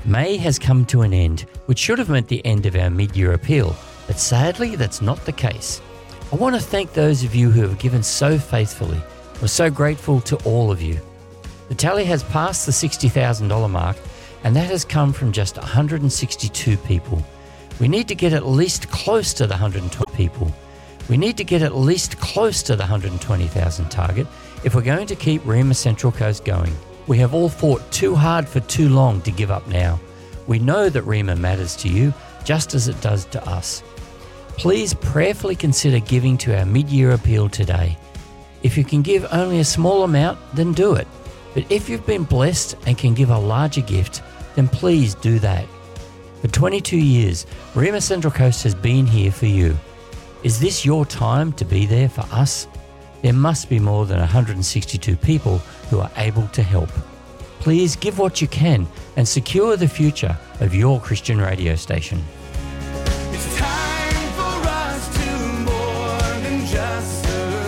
May has come to an end, which should have meant the end of our mid-year appeal, but sadly that's not the case. I want to thank those of you who have given so faithfully. We're so grateful to all of you. The tally has passed the $60,000 mark, and that has come from just 162 people. We need to get at least close to the 120 people. We need to get at least close to the 120,000 target if we're going to keep Rima Central Coast going. We have all fought too hard for too long to give up now. We know that Rima matters to you just as it does to us. Please prayerfully consider giving to our mid-year appeal today. If you can give only a small amount, then do it. But if you've been blessed and can give a larger gift, then please do that. For 22 years, Rima Central Coast has been here for you. Is this your time to be there for us? There must be more than 162 people who are able to help. Please give what you can and secure the future of your Christian radio station. It's time for us to more than just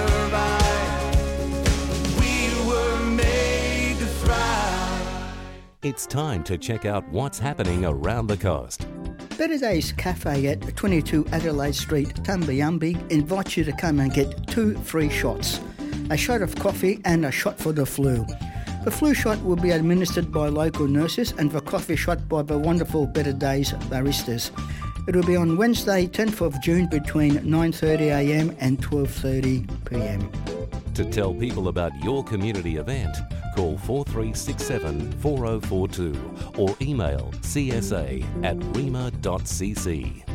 survive. We were made to thrive. It's time to check out what's happening around the coast. Better Days Cafe at 22 Adelaide Street, Tumbayumby invites you to come and get 2 free shots. A shot of coffee and a shot for the flu. The flu shot will be administered by local nurses and the coffee shot by the wonderful Better Days baristas. It will be on Wednesday 10th of June between 9:30am and 12:30pm. To tell people about your community event, call 4367 4042 or email csa@rima.cc.